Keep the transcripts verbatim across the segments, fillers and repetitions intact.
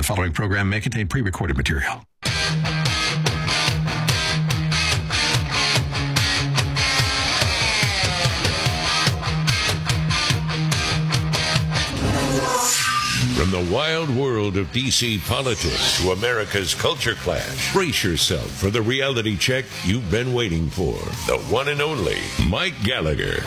following program may contain pre-recorded material. From the wild world of D C politics to America's culture clash, brace yourself for the reality check you've been waiting for. The one and only Mike Gallagher.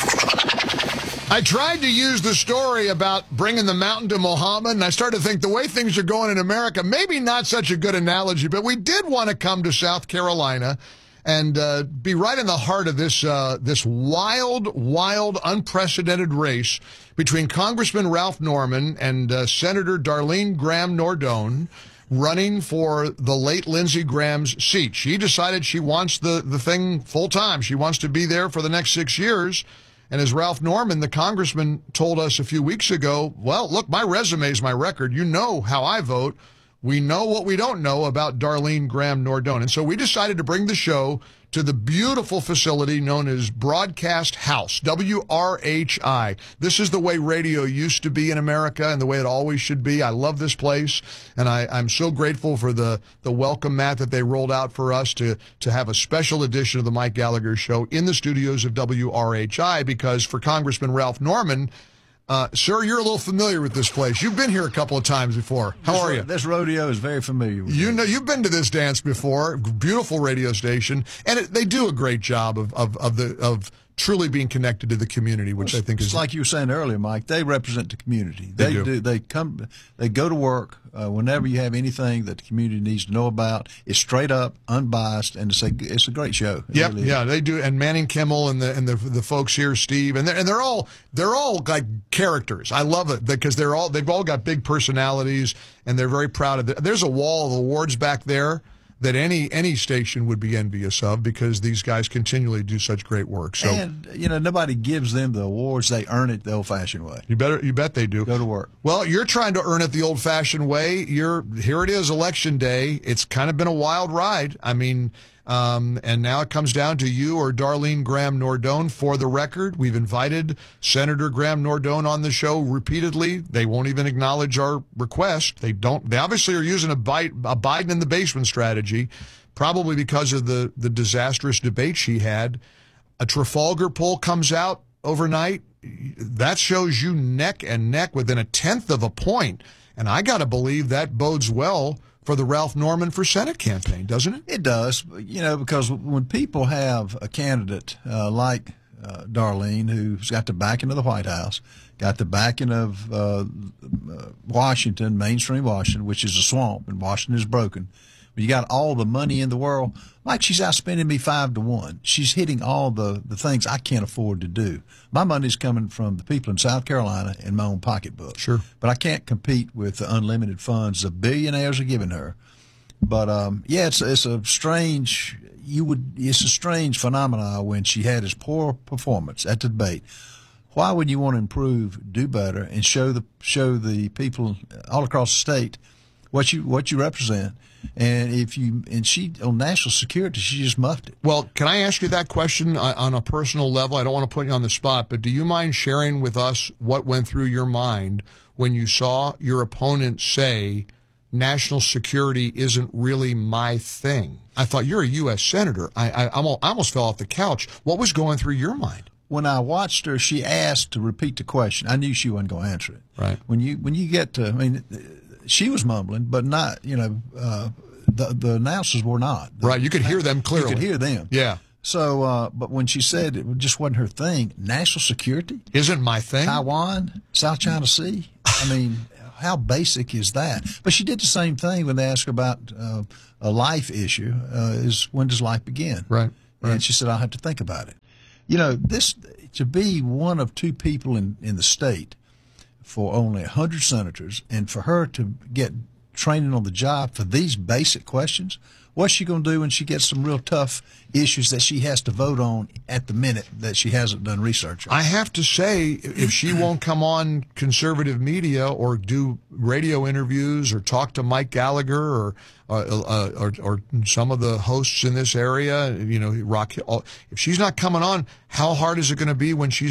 I tried to use the story about bringing the mountain to Muhammad, and I started to think the way things are going in America, maybe not such a good analogy, but we did want to come to South Carolina and uh, be right in the heart of this uh, this wild, wild, unprecedented race between Congressman Ralph Norman and uh, Senator Darlene Graham Nordone, running for the late Lindsey Graham's seat. She decided she wants the, the thing full time. She wants to be there for the next six years. And as Ralph Norman, the congressman, told us a few weeks ago, well, look, my resume is my record. You know how I vote. We know what we don't know about Darlene Graham Nordone. And so we decided to bring the show to the beautiful facility known as Broadcast House, W R H I. This is the way radio used to be in America and the way it always should be. I love this place, and I, I'm so grateful for the, the welcome mat that they rolled out for us to, to have a special edition of the Mike Gallagher Show in the studios of W R H I, because for Congressman Ralph Norman, Uh, sir, you're a little familiar with this place. You've been here a couple of times before. How this, are you? This rodeo is very familiar with You me. know, you've been to this dance before. Beautiful radio station, and it, they do a great job of of of the of truly being connected to the community, which well, I think it's is like you were saying earlier, Mike. They represent the community. They They, do. do. They come. They go to work uh, whenever you have anything that the community needs to know about. It's straight up, unbiased, and it's a it's a great show. It Yep, really is. yeah, they do. And Manning Kimmel and the and the the folks here, Steve, and they're and they're all they're all like characters. I love it because they're all they've all got big personalities and they're very proud of it. There's a wall of awards back there that any any station would be envious of because these guys continually do such great work. So And you know, nobody gives them the awards; they earn it the old-fashioned way. you better you bet they do. Go to work. Well, you're trying to earn it the old-fashioned way. You're here. It is election day. It's kind of been a wild ride. I mean, um, and now it comes down to you or Darlene Graham Nordone. For the record, we've invited Senator Graham Nordone on the show repeatedly. They won't even acknowledge our request. They don't. They obviously are using a, Biden, a Biden in the basement strategy, probably because of the the disastrous debate she had. A Trafalgar poll comes out overnight. That shows you neck and neck within a tenth of a point. And I got to believe that bodes well for the Ralph Norman for Senate campaign, doesn't it? It does, you know, because when people have a candidate uh, like uh, Darlene, who's got the backing of the White House, got the backing of uh, uh, Washington, mainstream Washington, which is a swamp, and Washington is broken. When you got all the money in the world, like she's outspending me five to one. She's hitting all the, the things I can't afford to do. My money's coming from the people in South Carolina in my own pocketbook. Sure. But I can't compete with the unlimited funds the billionaires are giving her. But um, yeah, it's it's a strange you would it's a strange phenomenon when she had this poor performance at the debate. Why would you want to improve, do better, and show the show the people all across the state what you what you represent? And if you and she on national security, she just muffed it. Well, can I ask you that question on a personal level? I don't want to put you on the spot, but do you mind sharing with us what went through your mind when you saw your opponent say national security isn't really my thing? I thought, you're a U S senator. I, I, I almost fell off the couch. What was going through your mind? When I watched her, she asked to repeat the question. I knew she wasn't going to answer it. Right. When you when you get to, I mean, she was mumbling, but not, you know, uh, the the announcers were not. The, right. You could hear them clearly. You could hear them. Yeah. So, uh, but when she said it just wasn't her thing, national security isn't my thing. Taiwan, South China Sea. I mean, how basic is that? But she did the same thing when they asked her about uh, a life issue. Uh, is when does life begin? Right. Right. And she said, I'll have to think about it. You know, this to be one of two people in, in the state for only one hundred senators, and for her to get training on the job for these basic questions, what's she going to do when she gets some real tough issues that she has to vote on at the minute that she hasn't done research on? I have to say, if she won't come on conservative media or do radio interviews or talk to Mike Gallagher or uh, uh, or, or some of the hosts in this area, you know, Rock, if she's not coming on, how hard is it going to be when she's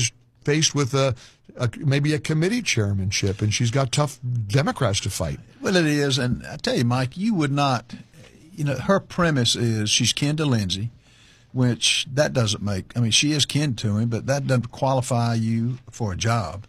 faced with a, a maybe a committee chairmanship, and she's got tough Democrats to fight. Well, it is, and I tell you, Mike, you would not, you know, her premise is she's kin to Lindsey, which that doesn't make, I mean, she is kin to him, but that doesn't qualify you for a job.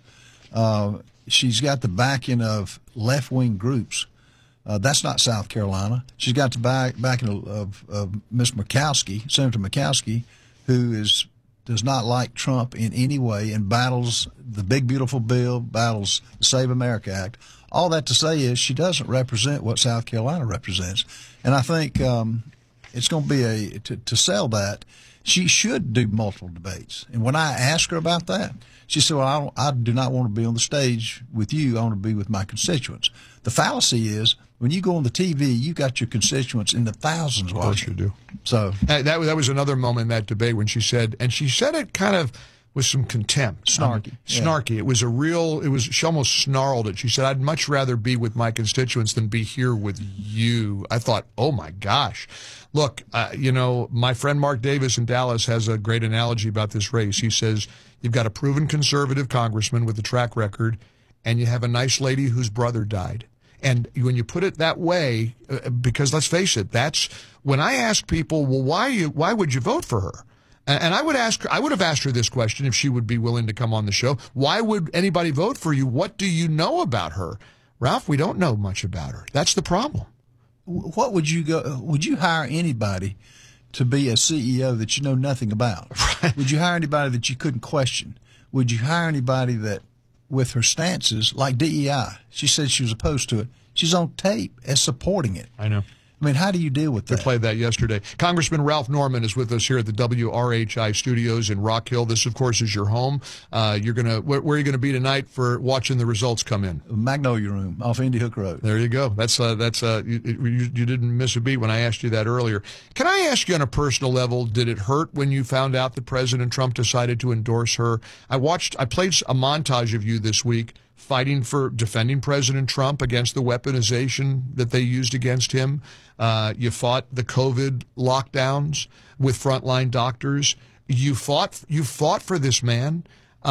Uh, she's got the backing of left-wing groups. Uh, that's not South Carolina. She's got the back, backing of, of, of Miz Murkowski, Senator Murkowski, who is does not like Trump in any way and battles the big, beautiful bill, battles the Save America Act. All that to say is she doesn't represent what South Carolina represents. And I think um, it's going to be a, to, to sell that, she should do multiple debates. And when I asked her about that, she said, well, I, don't, I do not want to be on the stage with you. I want to be with my constituents. The fallacy is when you go on the T V, you got your constituents in the thousands watching. Of course you do. So that, that, that was another moment in that debate when she said, and she said it kind of with some contempt. Snarky. Um, snarky. Yeah. It was a real, it was, she almost snarled it. She said, I'd much rather be with my constituents than be here with you. I thought, oh my gosh. Look, uh, you know, my friend Mark Davis in Dallas has a great analogy about this race. He says, you've got a proven conservative congressman with a track record, and you have a nice lady whose brother died. And when you put it that way, uh, because let's face it, that's when I ask people, well, why you, why would you vote for her? And, and I would ask, I would have asked her this question if she would be willing to come on the show. Why would anybody vote for you? What do you know about her? Ralph, we don't know much about her. That's the problem. What would you go? Would you hire anybody to be a C E O that you know nothing about? Right. Would you hire anybody that you couldn't question? Would you hire anybody that, with her stances, like D E I, she said she was opposed to it. She's on tape as supporting it. I know. I mean, how do you deal with that? We played that yesterday. Congressman Ralph Norman is with us here at the W R H I studios in Rock Hill. This, of course, is your home. Uh, you're gonna where, where are you going to be tonight for watching the results come in? Magnolia Room off Indy Hook Road. There you go. That's uh, that's uh, you, you, you didn't miss a beat when I asked you that earlier. Can I ask you on a personal level? Did it hurt when you found out that President Trump decided to endorse her? I watched. I played a montage of you this week fighting for defending President Trump against the weaponization that they used against him. Uh, you fought the COVID lockdowns with frontline doctors. You fought. You fought for this man.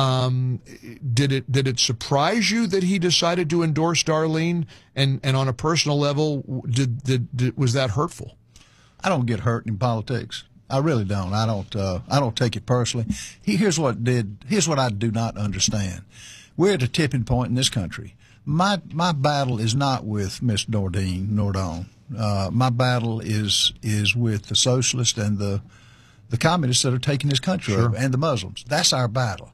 Um, did it did it surprise you that he decided to endorse Darlene? And and on a personal level, did did, did was that hurtful? I don't get hurt in politics. I really don't. I don't. Uh, I don't take it personally. Here's what did. Here's what I do not understand. We're at a tipping point in this country. My my battle is not with Miss Nordine Nordon. Uh, my battle is is with the socialists and the the communists that are taking this country Sure. over, and the Muslims. That's our battle.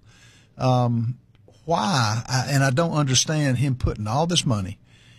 Um, why? I, and I don't understand him putting all this money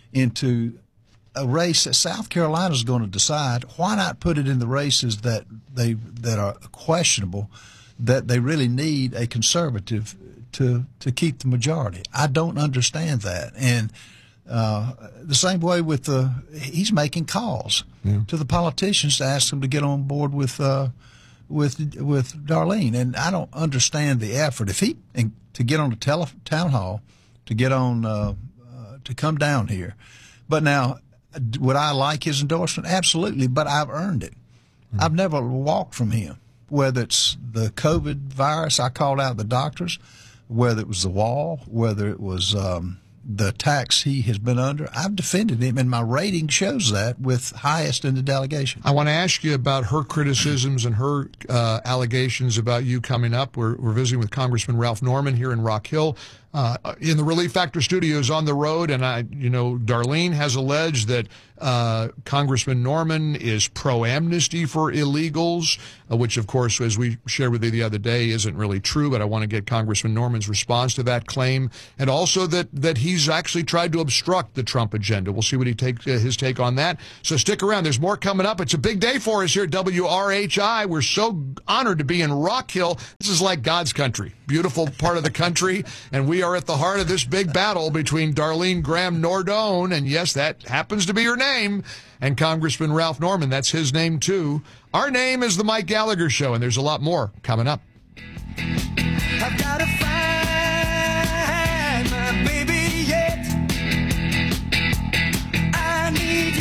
into a race that South Carolina is going to decide. Why not put it in the races that they that are questionable, that they really need a conservative to to keep the majority? I don't understand that. And uh, the same way with the he's making calls yeah. to the politicians to ask them to get on board with uh, with with Darlene, and I don't understand the effort. If he and to get on the tele, town hall, to get on uh, uh, to come down here, but now would I like his endorsement? Absolutely, but I've earned it. Mm-hmm. I've never walked from him. Whether it's the COVID virus, I called out the doctors. Whether it was the wall, whether it was um, the attacks he has been under, I've defended him, and my rating shows that with highest in the delegation. I want to ask you about her criticisms and her uh, allegations about you coming up. We're, we're visiting with Congressman Ralph Norman here in Rock Hill. Uh, in the Relief Factor studios on the road, and I, you know, Darlene has alleged that uh, Congressman Norman is pro-amnesty for illegals, uh, which, of course, as we shared with you the other day, isn't really true. But I want to get Congressman Norman's response to that claim, and also that that he's actually tried to obstruct the Trump agenda. We'll see what he take uh, his take on that. So stick around. There's more coming up. It's a big day for us here at W R H I. We're so honored to be in Rock Hill. This is like God's country, beautiful part of the country, and we are at the heart of this big battle between Darlene Graham Nordon, and yes, that happens to be her name, and Congressman Ralph Norman. That's his name, too. Our name is The Mike Gallagher Show, and there's a lot more coming up. I've got to find my baby yet. I need you.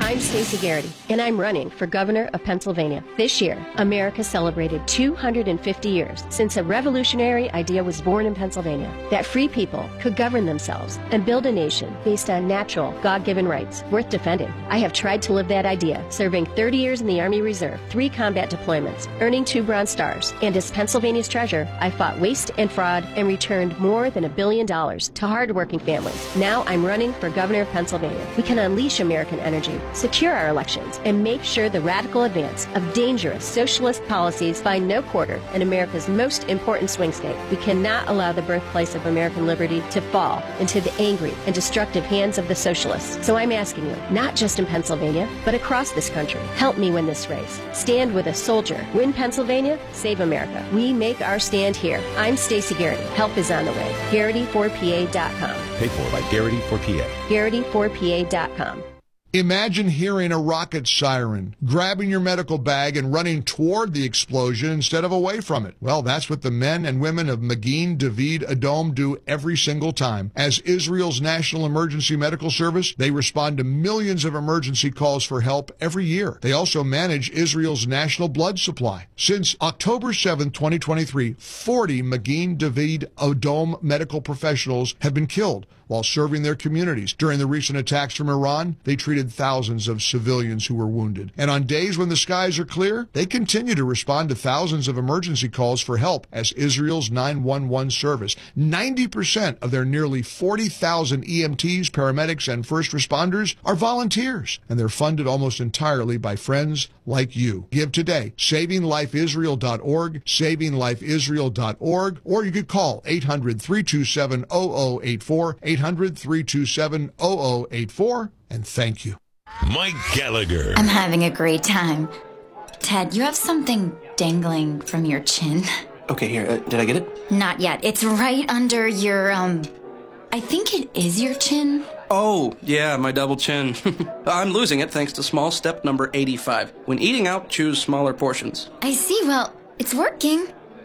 I'm Stacey Garrity, and I'm running for governor of Pennsylvania. This year, America celebrated two hundred fifty years since a revolutionary idea was born in Pennsylvania, that free people could govern themselves and build a nation based on natural, God-given rights worth defending. I have tried to live that idea, serving thirty years in the Army Reserve, three combat deployments, earning two Bronze Stars, and as Pennsylvania's treasurer, I fought waste and fraud and returned more than a billion dollars to hardworking families. Now I'm running for governor of Pennsylvania. We can unleash American energy, secure our elections, and make sure the radical advance of dangerous socialist policies find no quarter in America's most important swing state. We cannot allow the birthplace of American liberty to fall into the angry and destructive hands of the socialists. So I'm asking you, not just in Pennsylvania, but across this country, help me win this race. Stand with a soldier. Win Pennsylvania, save America. We make our stand here. I'm Stacey Garrity. Help is on the way. Garrity four P A dot com. Paid for by Garrity for P A. Garrity four P A dot com. Imagine hearing a rocket siren, grabbing your medical bag and running toward the explosion instead of away from it. Well, that's what the men and women of Magen David Adom do every single time. As Israel's National Emergency Medical Service, they respond to millions of emergency calls for help every year. They also manage Israel's national blood supply. Since October seventh, twenty twenty-three, forty Magen David Adom medical professionals have been killed while serving their communities. During the recent attacks from Iran, they treated thousands of civilians who were wounded. And on days when the skies are clear, they continue to respond to thousands of emergency calls for help as Israel's nine one one service. ninety percent of their nearly forty thousand E M Ts, paramedics, and first responders are volunteers, and they're funded almost entirely by friends like you. Give today, saving life israel dot org, saving life israel dot org, or you could call eight hundred, three two seven, zero zero eight four, eight hundred, three two seven, zero zero eight four, and thank you. Mike Gallagher. I'm having a great time. Ted, you have something dangling from your chin. Okay, here, uh, did I get it? Not yet. It's right under your, um, I think it is your chin. Oh, yeah, my double chin. I'm losing it thanks to small step number eighty-five. When eating out, choose smaller portions. I see. Well, it's working.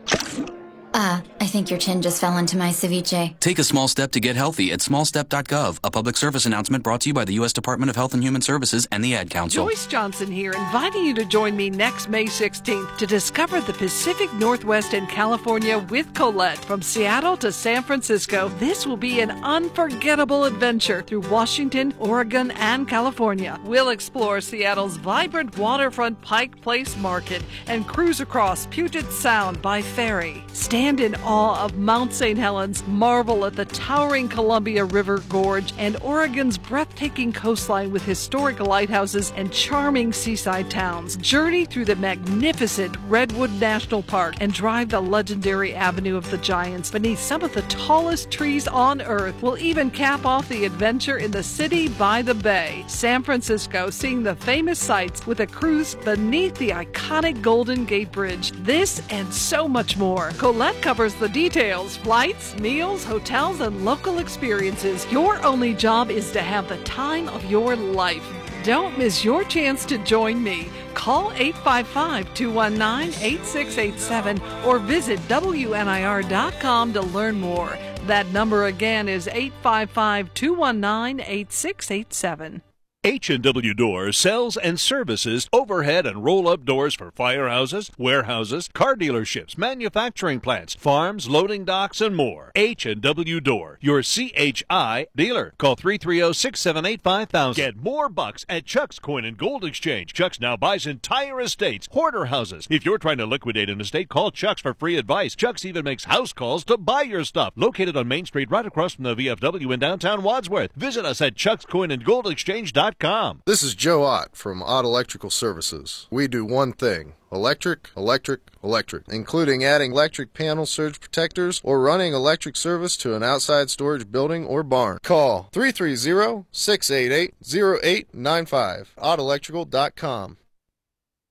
Uh, I think your chin just fell into my ceviche. Take a small step to get healthy at small step dot gov. A public service announcement brought to you by the U S Department of Health and Human Services and the Ad Council. Joyce Johnson here, inviting you to join me next May sixteenth to discover the Pacific Northwest and California with Colette. From Seattle to San Francisco, this will be an unforgettable adventure through Washington, Oregon, and California. We'll explore Seattle's vibrant waterfront Pike Place Market and cruise across Puget Sound by ferry. Stand in awe of Mount Saint Helens, marvel at the towering Columbia River Gorge, and Oregon's breathtaking coastline with historic lighthouses and charming seaside towns. Journey through the magnificent Redwood National Park and drive the legendary Avenue of the Giants beneath some of the tallest trees on Earth. We'll even cap off the adventure in the city by the bay. San Francisco, seeing the famous sights with a cruise beneath the iconic Golden Gate Bridge. This and so much more. Colette covers the details: flights, meals, hotels, and local experiences. Your only job is to have the time of your life. Don't miss your chance to join me. Call eight five five, two one nine, eight six eight seven or visit W N I R dot com to learn more. That number again is eight five five, two one nine, eight six eight seven. H and W Doors sells and services overhead and roll-up doors for firehouses, warehouses, car dealerships, manufacturing plants, farms, loading docks, and more. H and W Door, your C H I dealer. Call three three zero, six seven eight, five thousand. Get more bucks at Chuck's Coin and Gold Exchange. Chuck's now buys entire estates, hoarder houses. If you're trying to liquidate an estate, call Chuck's for free advice. Chuck's even makes house calls to buy your stuff. Located on Main Street right across from the V F W in downtown Wadsworth. Visit us at chucks coin and gold exchange dot com. This is Joe Ott from Ott Electrical Services. We do one thing: electric, electric, electric, including adding electric panel surge protectors or running electric service to an outside storage building or barn. Call three three zero, six eight eight, zero eight nine five. ott electrical dot com.